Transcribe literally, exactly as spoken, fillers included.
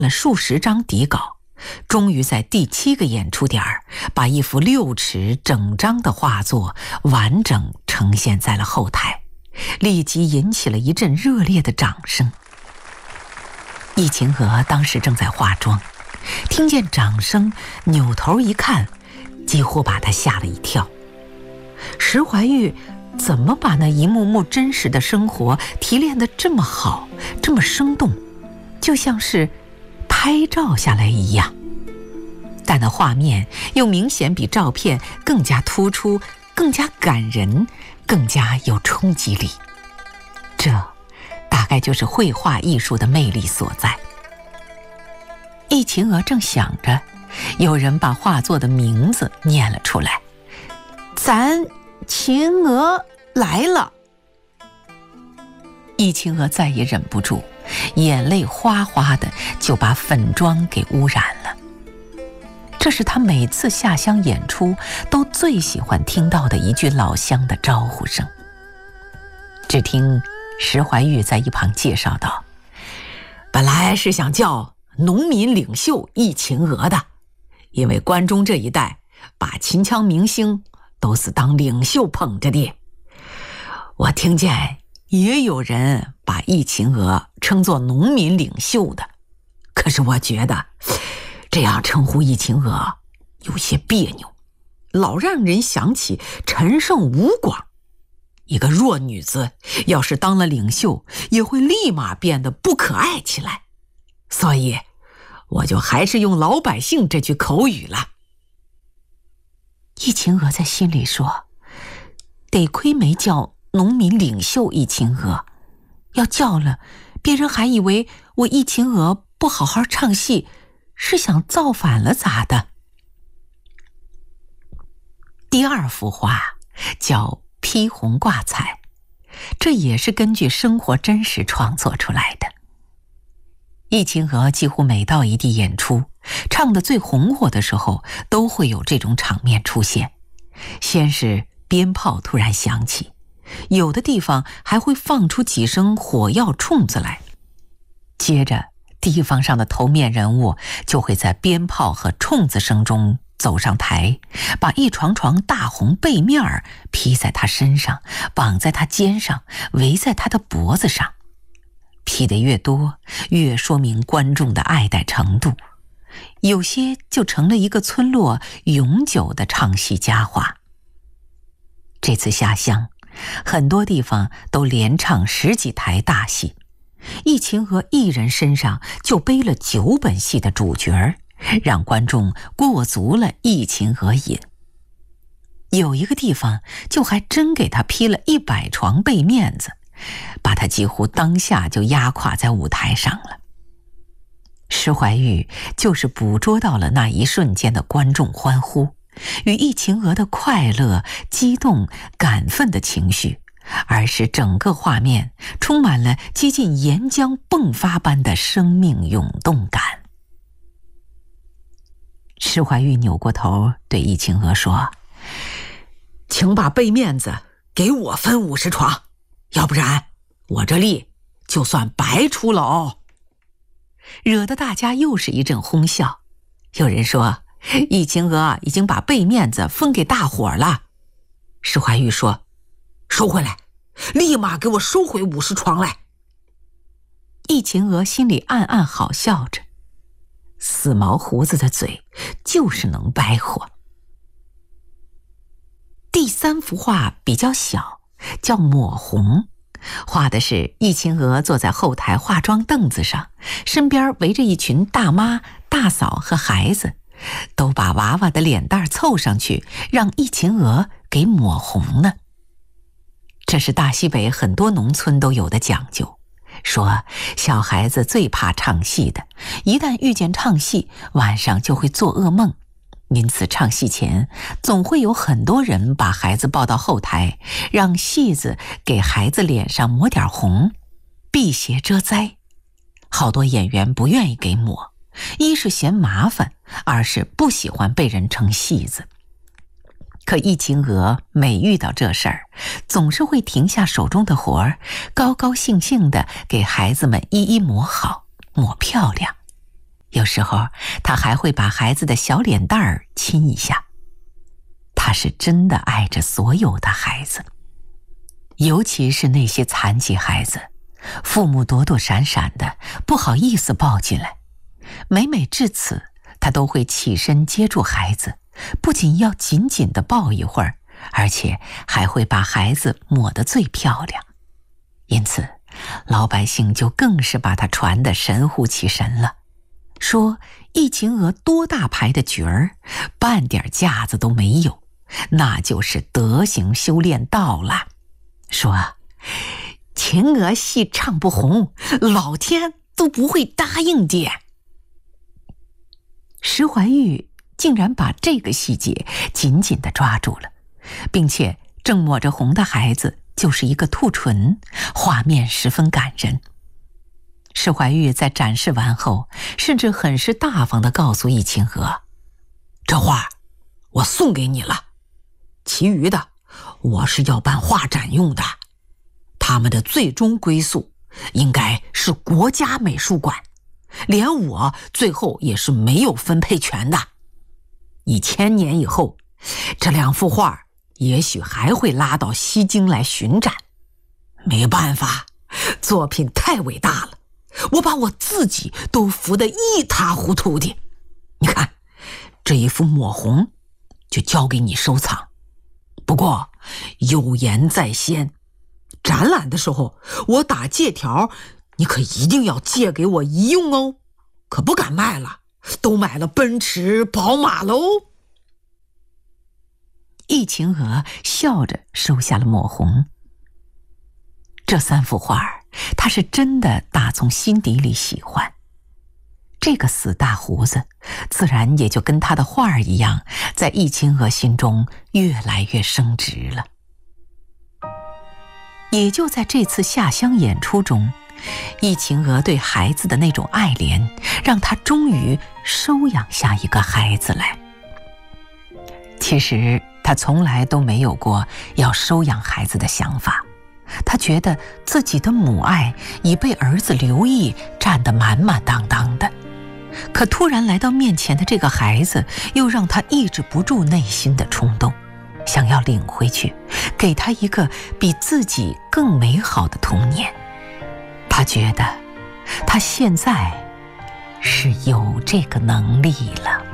了数十张底稿，终于在第七个演出点儿，把一幅六尺整张的画作完整呈现在了后台，立即引起了一阵热烈的掌声。易秦娥当时正在化妆，听见掌声，扭头一看，几乎把她吓了一跳。石怀玉怎么把那一幕幕真实的生活提炼得这么好，这么生动，就像是拍照下来一样？但那画面又明显比照片更加突出，更加感人，更加有冲击力。这大概就是绘画艺术的魅力所在。易秦娥正想着，有人把画作的名字念了出来：“咱秦娥来了。”易秦娥再也忍不住，眼泪哗哗的就把粉妆给污染了。这是她每次下乡演出都最喜欢听到的一句老乡的招呼声。只听石怀玉在一旁介绍道：“本来是想叫农民领袖易秦娥的，因为关中这一带把秦腔明星都是当领袖捧着的。我听见也有人把易秦娥称作农民领袖的，可是我觉得这样称呼易秦娥有些别扭，老让人想起陈胜吴广。一个弱女子要是当了领袖，也会立马变得不可爱起来，所以我就还是用老百姓这句口语了。”易秦娥在心里说：“得亏没叫农民领袖易秦娥，要叫了，别人还以为我易秦娥不好好唱戏，是想造反了咋的？”第二幅画叫披红挂彩，这也是根据生活真实创作出来的。易秦娥几乎每到一地演出，唱得最红火的时候，都会有这种场面出现。先是鞭炮突然响起，有的地方还会放出几声火药冲子来，接着地方上的头面人物就会在鞭炮和冲子声中走上台，把一床床大红被面儿披在他身上，绑在他肩上，围在他的脖子上。披得越多，越说明观众的爱戴程度，有些就成了一个村落永久的唱戏佳话。这次下乡，很多地方都连唱十几台大戏，易秦娥一人身上就背了九本戏的主角儿，让观众过足了易秦娥瘾。有一个地方就还真给他披了一百床被面子，把他几乎当下就压垮在舞台上了。石怀玉就是捕捉到了那一瞬间的观众欢呼，与易秦娥的快乐、激动、感奋的情绪，而使整个画面充满了接近岩浆迸发般的生命涌动感。石怀玉扭过头对易秦娥说：“请把被面子给我分五十床，要不然我这力就算白出了哦。”惹得大家又是一阵哄笑。有人说易秦娥已经把被面子分给大伙儿了。石怀玉说：“收回来，立马给我收回五十床来。”易秦娥心里暗暗好笑着，死毛胡子的嘴就是能掰活。第三幅画比较小，叫抹红，画的是易秦娥坐在后台化妆凳子上，身边围着一群大妈、大嫂和孩子，都把娃娃的脸蛋凑上去，让易秦娥给抹红呢。这是大西北很多农村都有的讲究，说小孩子最怕唱戏的，一旦遇见唱戏，晚上就会做噩梦。因此唱戏前总会有很多人把孩子抱到后台，让戏子给孩子脸上抹点红，辟邪遮灾。好多演员不愿意给抹，一是嫌麻烦，二是不喜欢被人称戏子。可易秦娥每遇到这事儿，总是会停下手中的活儿，高高兴兴地给孩子们一一抹好，抹漂亮。 有时候他还会把孩子的小脸蛋儿亲一下。他是真的爱着所有的孩子，尤其是那些残疾孩子，父母躲躲闪闪的，不好意思抱进来。每每至此，他都会起身接住孩子，不仅要紧紧地抱一会儿，而且还会把孩子抹得最漂亮。因此，老百姓就更是把他传得神乎其神了，说易秦娥多大牌的角儿，半点架子都没有，那就是德行修炼到了。说秦娥戏唱不红，老天都不会答应的。石怀玉竟然把这个细节紧紧地抓住了，并且正抹着红的孩子就是一个兔唇，画面十分感人。石怀玉在展示完后，甚至很是大方地告诉易秦娥，这画我送给你了，其余的我是要办画展用的，他们的最终归宿应该是国家美术馆，连我最后也是没有分配权的。一千年以后，这两幅画也许还会拉到西京来巡展。没办法，作品太伟大了，我把我自己都服得一塌糊涂的。你看，这一幅抹红就交给你收藏。不过有言在先，展览的时候我打借条，你可一定要借给我一用哦，可不敢卖了，都买了奔驰宝马喽。易秦娥笑着收下了抹红。这三幅画他是真的打从心底里喜欢，这个死大胡子自然也就跟他的画一样，在易秦娥心中越来越升值了。也就在这次下乡演出中，易秦娥对孩子的那种爱怜，让她终于收养下一个孩子来。其实她从来都没有过要收养孩子的想法，她觉得自己的母爱已被儿子刘毅占得满满当当的，可突然来到面前的这个孩子，又让她抑制不住内心的冲动，想要领回去，给他一个比自己更美好的童年。他觉得他现在是有这个能力了。